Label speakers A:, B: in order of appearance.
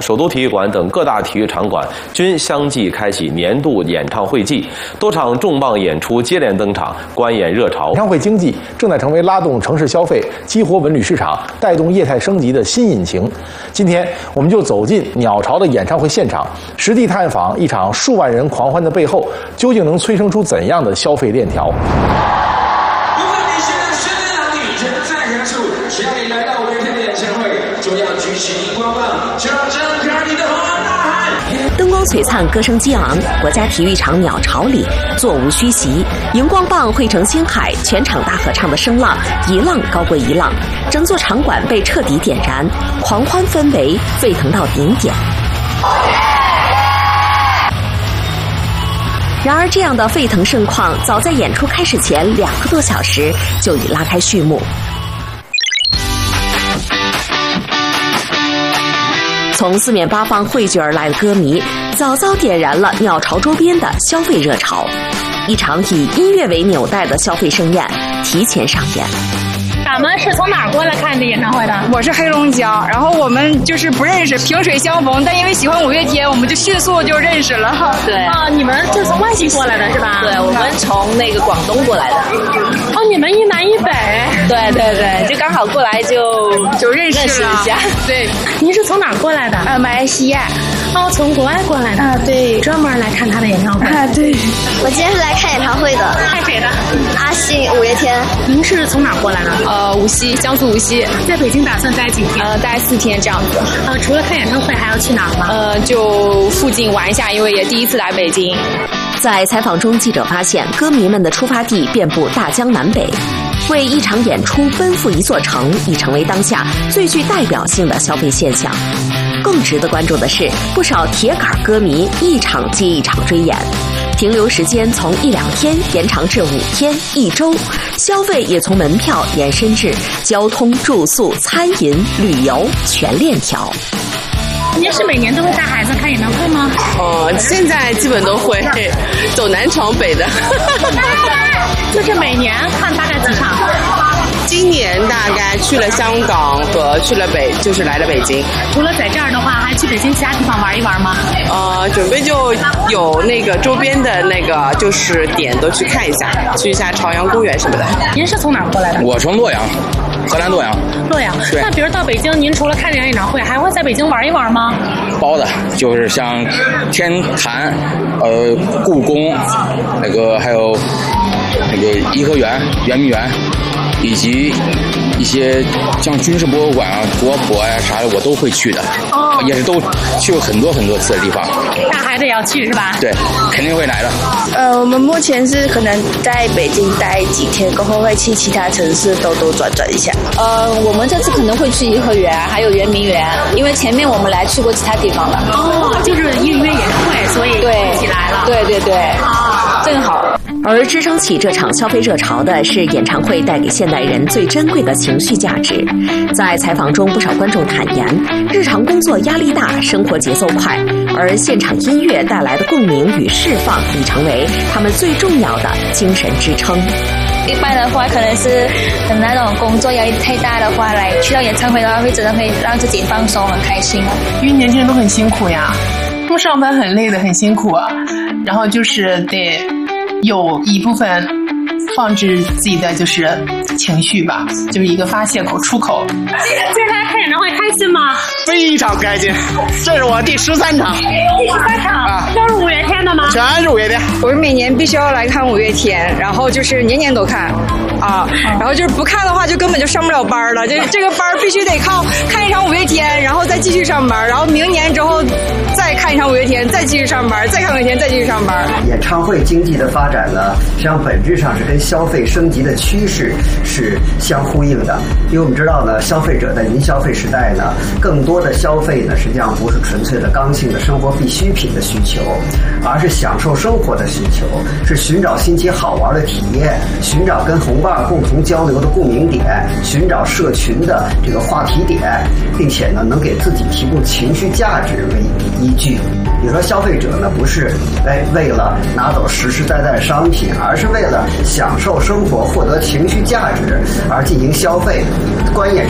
A: 首都体育馆等各大体育场馆均相继开启年度演唱会季，多场重磅演出接连登场，观演热潮。
B: 演唱会经济正在成为拉动城市消费、激活文旅市场、带动业态升级的新引擎。今天，我们就走进鸟巢的演唱会现场，实地探访一场数万人狂欢的背后，究竟能催生出怎样的消费链条？
C: 灯光璀璨，歌声激昂，国家体育场鸟巢里座无虚席，荧光棒汇成星海，全场大合唱的声浪一浪高过一浪，整座场馆被彻底点燃，狂欢氛围沸腾到顶点。然而，这样的沸腾盛况，早在演出开始前2个多小时就已拉开序幕。从四面八方汇聚而来的歌迷，早早点燃了鸟巢周边的消费热潮。一场以音乐为纽带的消费盛宴提前上演。
D: 咱们是从哪儿过来看这演唱会的？
E: 我是黑龙江，然后我们就是不认识，萍水相逢，但因为喜欢五月天，我们就迅速就认识了。
C: 对
D: 啊，你们是从外地过来的是吧？
C: 对，我们从那个广东过来的。
D: 哦，你们一南一北。
C: 对对对，就刚好过来就认识一下。
E: 对，
D: 您是从哪儿过来的？
E: 马来西亚。
D: 哦，从国外过来的。
E: 啊，对，
D: 专门来看他的演唱会。
E: 啊，对。
F: 我今天是来看演唱会的。
D: 看谁的？
F: 阿信、五月天。
D: 您是从哪儿过来的？
E: 无锡，江苏无锡。
D: 在北京打算待几天？
E: 待4天这样子。
D: 除了看演唱会，还要去哪儿吗？
E: 就附近玩一下，因为也第一次来北京。
C: 在采访中，记者发现，歌迷们的出发地遍布大江南北，为一场演出奔赴一座城，已成为当下最具代表性的消费现象。更值得关注的是，不少铁杆歌迷一场接一场追演，停留时间从1-2天延长至5天、1周，消费也从门票延伸至交通、住宿、餐饮、旅游全链条。
D: 您是每年都会带孩子看演唱会吗？
G: 现在基本都会，走南闯北的。
D: 就是每年看大概几场？
G: 今年大概去了香港和就是来了北京。
D: 除了在这儿的话，还去北京其他地方玩一玩吗？
G: 准备就有那个周边的那个就是点都去看一下，去一下朝阳公园什么的。
D: 您是从哪儿过来的？
H: 我从洛阳，河南洛阳。
D: 洛阳。那比如到北京，您除了看这场演唱会，还会在北京玩一玩吗？
H: 包的，就是像天坛、故宫，还有颐和园、圆明园。以及一些像军事博物馆啊、国博啊啥的，我都会去的。也是都去过很多次的地方。
D: 大孩子也要去是吧？
H: 对，肯定会来的。
E: 我们目前是可能在北京待几天，过后会去其他城市都转一下。
I: 我们这次可能会去颐和园，还有圆明园，因为前面我们来去过其他地方了。
D: 就是因为演唱会，所以一起来了。
I: 对对对，正好。
C: 而支撑起这场消费热潮的是演唱会带给现代人最珍贵的情绪价值。在采访中，不少观众坦言，日常工作压力大，生活节奏快，而现场音乐带来的共鸣与释放已成为他们最重要的精神支撑。
I: 一般的话，可能是那种工作压力太大的话，来去到演唱会的话，会真的会让自己放松，很开心。
J: 因为年轻人都很辛苦呀，都上班很累的，很辛苦啊，然后就是得有一部分放置自己的就是情绪吧，就是一个发泄口、出口。
D: 今天来看演唱会开心吗？
K: 非常开心，这是我第13场。
D: 第13场啊，都是五月天的吗？
K: 全是五月天。
E: 我是每年必须要来看五月天，然后就是年年都看啊，然后就是不看的话就根本就上不了班了。这个班必须得靠看一场五月天，然后再继续上班，然后明年之后再看一场五月天，再继续上班，再看五月天，再继续上班。
L: 演唱会经济的发展呢，实际上本质上是跟消费升级的趋势是相呼应的。因为我们知道呢，消费者在银消费时代呢，更多的消费呢，实际上不是纯粹的刚性的生活必需品的需求，而是享受生活的需求，是寻找新奇好玩的体验，寻找跟同伴共同交流的共鸣点，寻找社群的这个话题点，并且呢，能给自己提供情绪价值为依据。比如说消费者呢，不是为了拿走实实在在的商品，而是为了享受生活、获得情绪价值而进行消费。观演唱